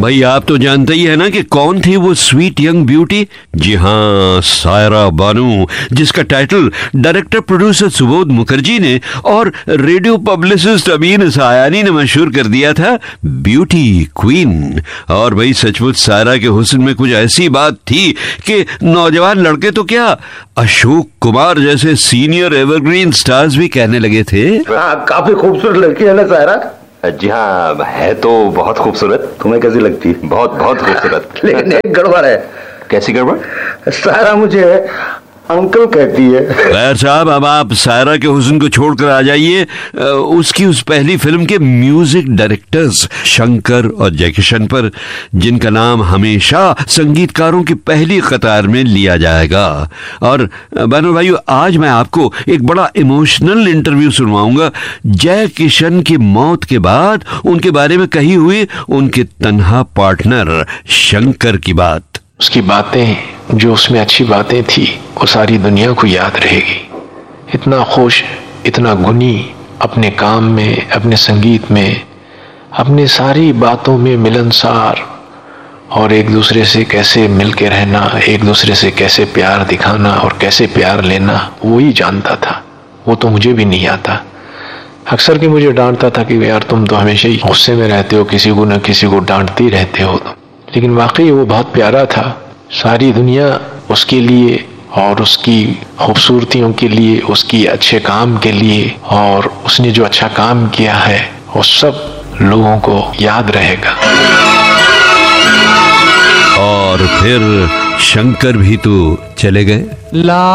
भाई आप तो जानते ही है ना कि कौन थी वो स्वीट यंग ब्यूटी। जी हाँ, सायरा बानू, जिसका title director producer Subodh Mukherjee ने और रेडियो पब्लिसिस्ट अमीन सायानी ने मशहूर कर दिया था ब्यूटी क्वीन। और भाई सचमुच सायरा के हुस्न में कुछ ऐसी बात थी कि नौजवान लड़के तो क्या, अशोक कुमार जैसे सीनियर एवरग्रीन स्टार्स भी कहने लगे थे। काफी खूबसूरत लड़की है ना सायरा? जी हाँ, है तो बहुत खूबसूरत। तुम्हें कैसी लगती? बहुत बहुत खूबसूरत। लेकिन एक गड़बड़ है। कैसी गड़बड़? सायरा मुझे अंकल कहती है। खैर साहब, अब आप सायरा के हुस्न को छोड़कर आ जाइए उसकी उस पहली फिल्म के म्यूजिक डायरेक्टर्स शंकर और जयकिशन पर, जिनका नाम हमेशा संगीतकारों की पहली कतार में लिया जाएगा। और बहनों भाइयों, आज मैं आपको एक बड़ा इमोशनल इंटरव्यू सुनवाऊंगा जयकिशन की मौत के बाद उनके बारे में कही हुई उनके तन्हा पार्टनर शंकर की बात। उसकी बातें, जो उसमें अच्छी बातें थी, वो सारी दुनिया को याद रहेगी। इतना खुश, इतना गुनी, अपने काम में, अपने संगीत में, अपने सारी बातों में मिलनसार, और एक दूसरे से कैसे मिल के रहना, एक दूसरे से कैसे प्यार दिखाना और कैसे प्यार लेना, वो ही जानता था। वो तो मुझे भी नहीं आता। अक्सर कि मुझे डांटता था कि यार तुम तो हमेशा ही गुस्से में रहते हो, किसी को न किसी को डांटते रहते हो तुम। लेकिन वाकई वो बहुत प्यारा था। सारी दुनिया उसके लिए और उसकी खूबसूरतियों के लिए, उसकी अच्छे काम के लिए, और उसने जो अच्छा काम किया है वो सब लोगों को याद रहेगा। और फिर शंकर भी तो चले गए।